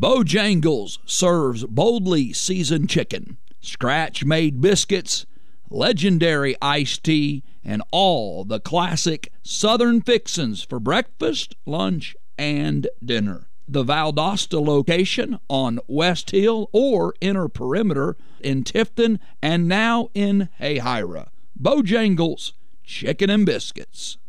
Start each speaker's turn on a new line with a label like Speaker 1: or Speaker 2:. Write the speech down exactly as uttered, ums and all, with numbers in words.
Speaker 1: Bojangles serves boldly seasoned chicken, scratch-made biscuits, legendary iced tea, and all the classic Southern fixins for breakfast, lunch, and dinner. The Valdosta location on West Hill or Inner Perimeter in Tifton and now in Hayhira. Bojangles, chicken and biscuits.